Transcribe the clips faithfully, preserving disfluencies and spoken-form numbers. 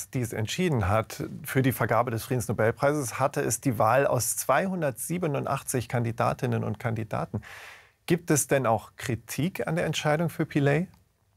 Rat dies entschieden hat für die Vergabe des Friedensnobelpreises, hatte es die Wahl aus zweihundertsiebenundachtzig Kandidatinnen und Kandidaten. Gibt es denn auch Kritik an der Entscheidung für Pillay?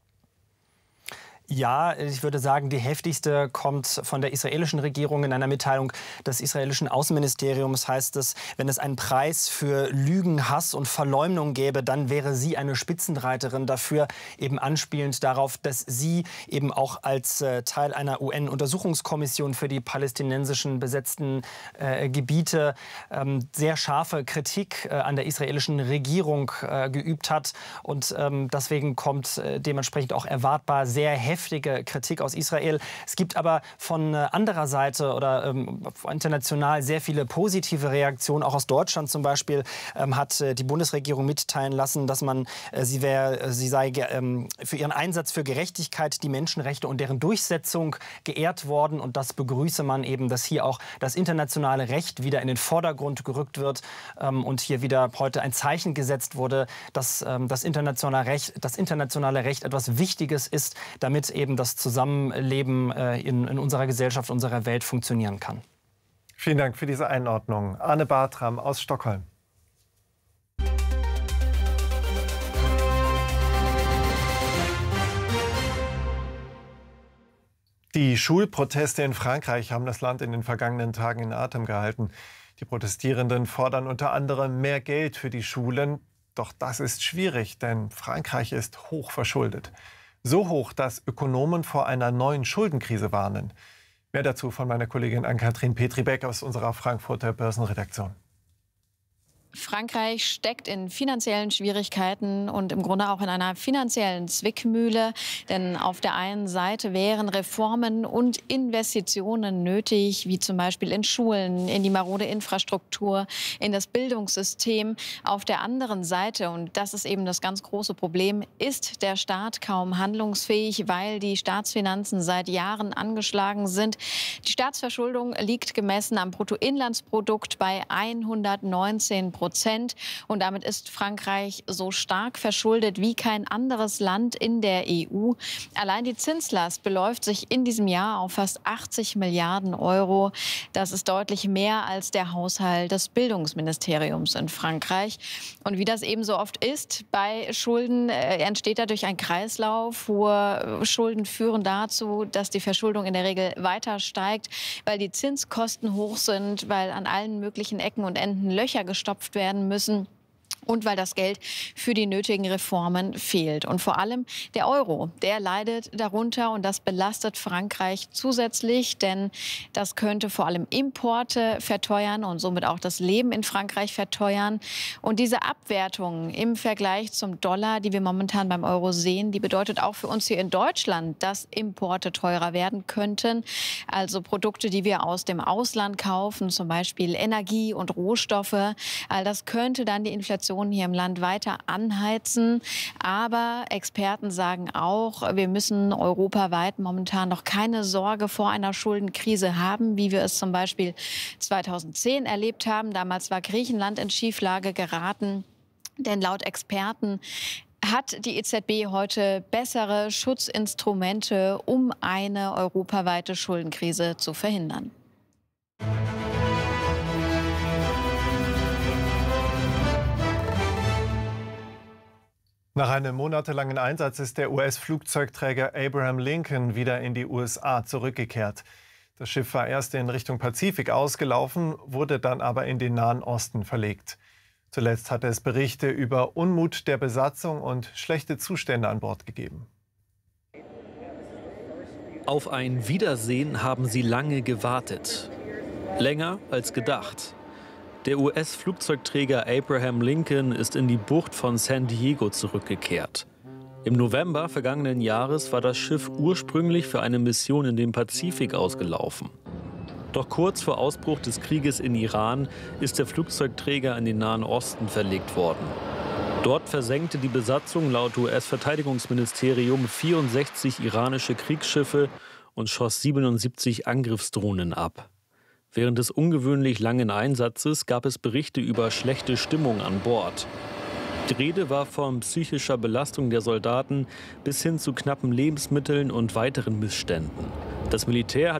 Ja, ich würde sagen, die heftigste kommt von der israelischen Regierung. In einer Mitteilung des israelischen Außenministeriums heißt es, wenn es einen Preis für Lügen, Hass und Verleumdung gäbe, dann wäre sie eine Spitzenreiterin dafür, eben anspielend darauf, dass sie eben auch als äh, Teil einer U N-Untersuchungskommission für die palästinensischen besetzten äh, Gebiete ähm, sehr scharfe Kritik äh, an der israelischen Regierung äh, geübt hat. Und ähm, deswegen kommt äh, dementsprechend auch erwartbar sehr heftig heftige Kritik aus Israel. Es gibt aber von anderer Seite oder ähm, international sehr viele positive Reaktionen. Auch aus Deutschland zum Beispiel ähm, hat äh, die Bundesregierung mitteilen lassen, dass man äh, sie, wär, sie sei ähm, für ihren Einsatz für Gerechtigkeit, die Menschenrechte und deren Durchsetzung geehrt worden. Und das begrüße man eben, dass hier auch das internationale Recht wieder in den Vordergrund gerückt wird ähm, und hier wieder heute ein Zeichen gesetzt wurde, dass ähm, das internationale Recht, das internationale Recht etwas Wichtiges ist, damit eben das Zusammenleben äh, in, in unserer Gesellschaft, unserer Welt funktionieren kann. Vielen Dank für diese Einordnung. Arne Bartram aus Stockholm. Die Schulproteste in Frankreich haben das Land in den vergangenen Tagen in Atem gehalten. Die Protestierenden fordern unter anderem mehr Geld für die Schulen. Doch das ist schwierig, denn Frankreich ist hoch verschuldet. So hoch, dass Ökonomen vor einer neuen Schuldenkrise warnen. Mehr dazu von meiner Kollegin Ann-Kathrin Petri-Beck aus unserer Frankfurter Börsenredaktion. Frankreich steckt in finanziellen Schwierigkeiten und im Grunde auch in einer finanziellen Zwickmühle. Denn auf der einen Seite wären Reformen und Investitionen nötig, wie zum Beispiel in Schulen, in die marode Infrastruktur, in das Bildungssystem. Auf der anderen Seite, und das ist eben das ganz große Problem, ist der Staat kaum handlungsfähig, weil die Staatsfinanzen seit Jahren angeschlagen sind. Die Staatsverschuldung liegt gemessen am Bruttoinlandsprodukt bei hundertneunzehn Prozent. Prozent. Und damit ist Frankreich so stark verschuldet wie kein anderes Land in der E U. Allein die Zinslast beläuft sich in diesem Jahr auf fast achtzig Milliarden Euro. Das ist deutlich mehr als der Haushalt des Bildungsministeriums in Frankreich. Und wie das eben so oft ist, bei Schulden äh, entsteht dadurch ein Kreislauf. Hohe Schulden führen dazu, dass die Verschuldung in der Regel weiter steigt, weil die Zinskosten hoch sind, weil an allen möglichen Ecken und Enden Löcher gestopft werden müssen. Und weil das Geld für die nötigen Reformen fehlt. Und vor allem der Euro, der leidet darunter und das belastet Frankreich zusätzlich, denn das könnte vor allem Importe verteuern und somit auch das Leben in Frankreich verteuern. Und diese Abwertung im Vergleich zum Dollar, die wir momentan beim Euro sehen, die bedeutet auch für uns hier in Deutschland, dass Importe teurer werden könnten. Also Produkte, die wir aus dem Ausland kaufen, zum Beispiel Energie und Rohstoffe. All das könnte dann die Inflation hier im Land weiter anheizen. Aber Experten sagen auch, wir müssen europaweit momentan noch keine Sorge vor einer Schuldenkrise haben, wie wir es zum Beispiel zweitausendzehn erlebt haben. Damals war Griechenland in Schieflage geraten, denn laut Experten hat die E Z B heute bessere Schutzinstrumente, um eine europaweite Schuldenkrise zu verhindern. Nach einem monatelangen Einsatz ist der U S-Flugzeugträger Abraham Lincoln wieder in die U S A zurückgekehrt. Das Schiff war erst in Richtung Pazifik ausgelaufen, wurde dann aber in den Nahen Osten verlegt. Zuletzt hatte es Berichte über Unmut der Besatzung und schlechte Zustände an Bord gegeben. Auf ein Wiedersehen haben sie lange gewartet. Länger als gedacht. Der U S-Flugzeugträger Abraham Lincoln ist in die Bucht von San Diego zurückgekehrt. Im November vergangenen Jahres war das Schiff ursprünglich für eine Mission in den Pazifik ausgelaufen. Doch kurz vor Ausbruch des Krieges in Iran ist der Flugzeugträger in den Nahen Osten verlegt worden. Dort versenkte die Besatzung laut U S-Verteidigungsministerium vierundsechzig iranische Kriegsschiffe und schoss siebenundsiebzig Angriffsdrohnen ab. Während des ungewöhnlich langen Einsatzes gab es Berichte über schlechte Stimmung an Bord. Die Rede war von psychischer Belastung der Soldaten bis hin zu knappen Lebensmitteln und weiteren Missständen. Das Militär hat